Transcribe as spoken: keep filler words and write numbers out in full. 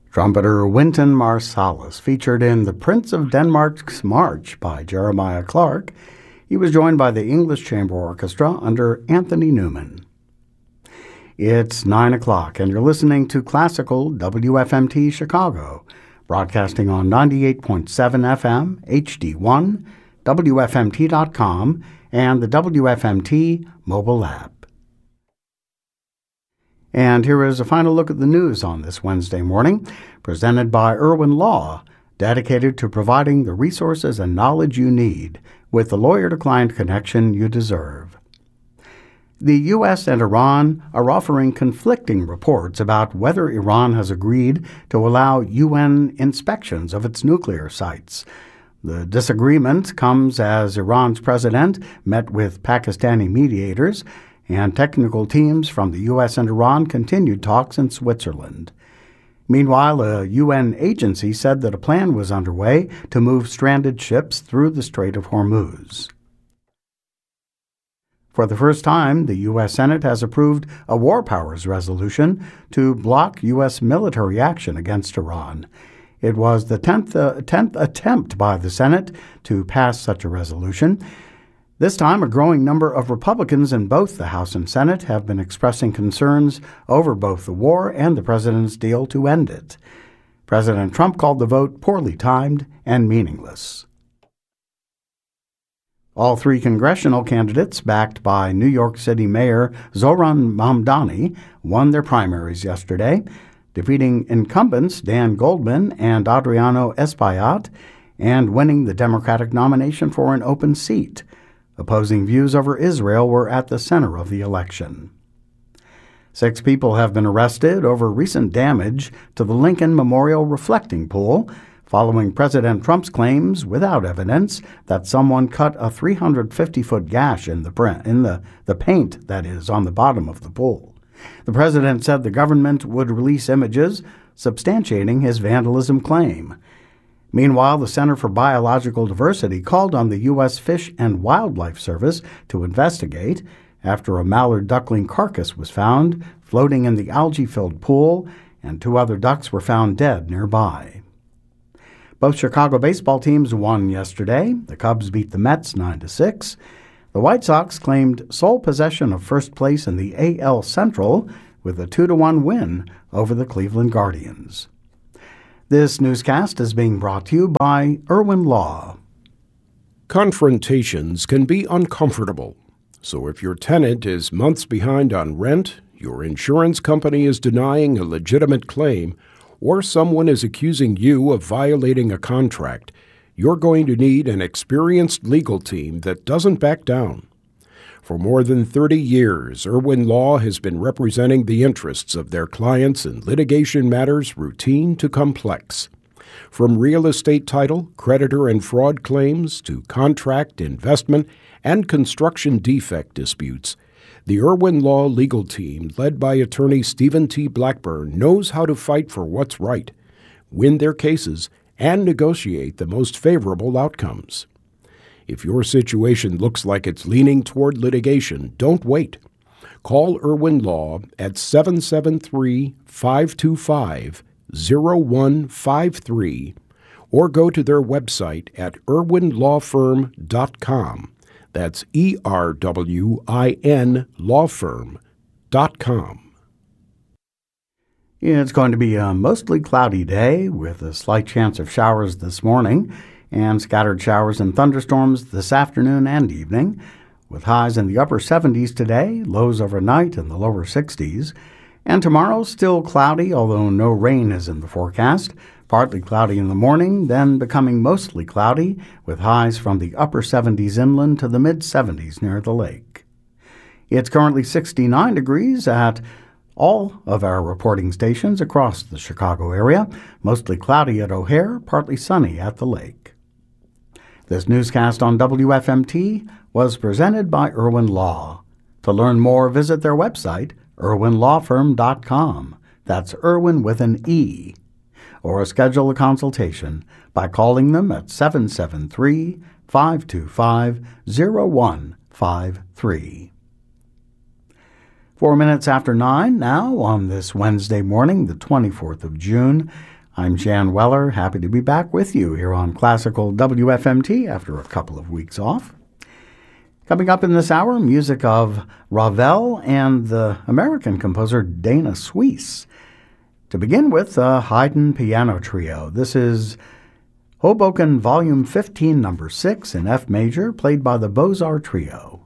Trumpeter Wynton Marsalis featured in The Prince of Denmark's March by Jeremiah Clarke. He was joined by the English Chamber Orchestra under Anthony Newman. It's nine o'clock, and you're listening to Classical W F M T Chicago, broadcasting on ninety-eight point seven F M, H D one, W F M T dot com, and the W F M T mobile app. And here is a final look at the news on this Wednesday morning, presented by Irwin Law, dedicated to providing the resources and knowledge you need with the lawyer-to-client connection you deserve. The U S and Iran are offering conflicting reports about whether Iran has agreed to allow U N inspections of its nuclear sites. The disagreement comes as Iran's president met with Pakistani mediators, and technical teams from the U S and Iran continued talks in Switzerland. Meanwhile, a U N agency said that a plan was underway to move stranded ships through the Strait of Hormuz. For the first time, the U S Senate has approved a war powers resolution to block U S military action against Iran. It was the tenth, uh, tenth attempt by the Senate to pass such a resolution. This time, a growing number of Republicans in both the House and Senate have been expressing concerns over both the war and the president's deal to end it. President Trump called the vote poorly timed and meaningless. All three congressional candidates, backed by New York City Mayor Zohran Mamdani, won their primaries yesterday, defeating incumbents Dan Goldman and Adriano Espaillat, and winning the Democratic nomination for an open seat. Opposing views over Israel were at the center of the election. Six people have been arrested over recent damage to the Lincoln Memorial Reflecting Pool, following President Trump's claims, without evidence, that someone cut a three hundred fifty foot gash in the in the, the paint, that is, on the bottom of the pool. The president said the government would release images substantiating his vandalism claim. Meanwhile, the Center for Biological Diversity called on the U S Fish and Wildlife Service to investigate after a mallard duckling carcass was found floating in the algae-filled pool, and two other ducks were found dead nearby. Both Chicago baseball teams won yesterday. The Cubs beat the Mets nine to six. The White Sox claimed sole possession of first place in the A L Central with a two to one win over the Cleveland Guardians. This newscast is being brought to you by Irwin Law. Confrontations can be uncomfortable. So if your tenant is months behind on rent, your insurance company is denying a legitimate claim, or someone is accusing you of violating a contract, you're going to need an experienced legal team that doesn't back down. For more than thirty years, Irwin Law has been representing the interests of their clients in litigation matters routine to complex. From real estate title, creditor and fraud claims to contract, investment, and construction defect disputes, the Irwin Law legal team, led by attorney Stephen T. Blackburn, knows how to fight for what's right, win their cases, and negotiate the most favorable outcomes. If your situation looks like it's leaning toward litigation, don't wait. Call Irwin Law at seven seven three, five two five, zero one five three or go to their website at irwin law firm dot com. That's E R W I N law firm dot com. It's going to be a mostly cloudy day with a slight chance of showers this morning, and scattered showers and thunderstorms this afternoon and evening, with highs in the upper seventies today, lows overnight in the lower sixties. And tomorrow, still cloudy, although no rain is in the forecast. Partly cloudy in the morning, then becoming mostly cloudy, with highs from the upper seventies inland to the mid-seventies near the lake. It's currently sixty-nine degrees at all of our reporting stations across the Chicago area, mostly cloudy at O'Hare, partly sunny at the lake. This newscast on W F M T was presented by Irwin Law. To learn more, visit their website, irwin law firm dot com. That's Irwin with an E. Or schedule a consultation by calling them at seven seven three, five two five, zero one five three. Four minutes after nine now on this Wednesday morning, the twenty-fourth of June. I'm Jan Weller, happy to be back with you here on Classical W F M T after a couple of weeks off. Coming up in this hour, music of Ravel and the American composer Dana Suisse. To begin with, a Haydn piano trio. This is Hoboken Volume fifteen, Number six in F major, played by the Beaux-Arts Trio.